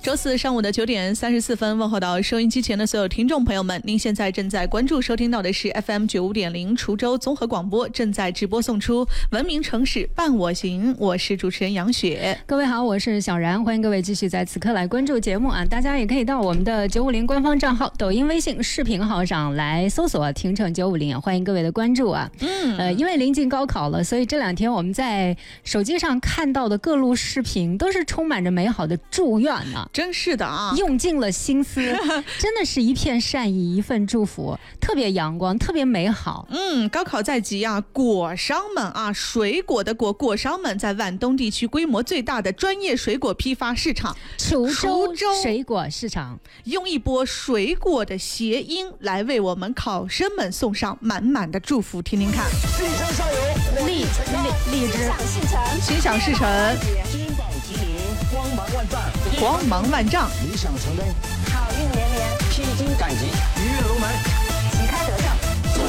周四上午的9点34分，问候到收音机前的所有听众朋友们，您现在正在关注收听到的是 FM 95.0滁州综合广播，正在直播送出文明城市伴我行，我是主持人杨雪。 各位好，我是小然，欢迎各位继续在此刻来关注节目啊！大家也可以到我们的950官方账号、抖音、微信视频号上来搜索听成950，欢迎各位的关注啊！因为临近高考了，所以这2天我们在手机上看到的各路视频都是充满着美好的祝愿呢。 真是的啊， 用尽了心思，真的是一片善意，一份祝福，特别阳光，特别美好。 高考在即啊，果商们啊，水果的果商们在皖东地区规模最大的专业水果批发市场滁州水果市场， 用一波水果的谐音来为我们考生们送上满满的祝福，听听看。 立山上游， 荔枝， 心想事成， 金榜题名，光芒万丈， 光芒万丈， 理想成真， 好运连连， 披荆斩棘，鱼跃龙门， 旗开得胜。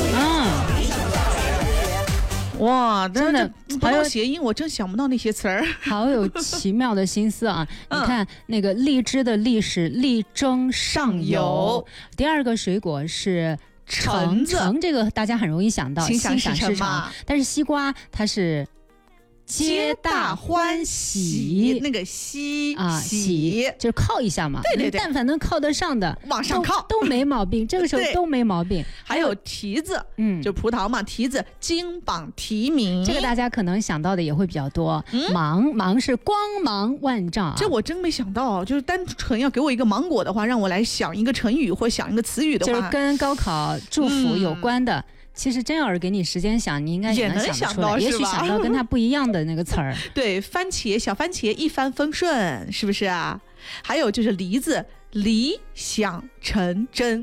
哇， 真的还有谐音，我真想不到那些词儿， 好有奇妙的心思啊！你看那个荔枝的荔是力争上游，第二个水果是橙子，这个大家很容易想到， 心想事成嘛。 但是西瓜它是皆大欢喜， 那个喜就是靠一下嘛。 对， 但凡能靠得上的， 往上靠都没毛病。这个时候都没毛病。 还有提子，就葡萄嘛，提子金榜题名， 这个大家可能想到的也会比较多。芒是光芒万丈， 这我真没想到，就是单纯要给我一个芒果的话，让我来想一个成语或想一个词语的话， 就是跟高考祝福有关的。其实真要是给你时间想，你应该也能想得出来，也许想到跟它不一样的那个词儿。 对，小番茄一帆风顺，是不是啊？还有就是梨子，理想成真。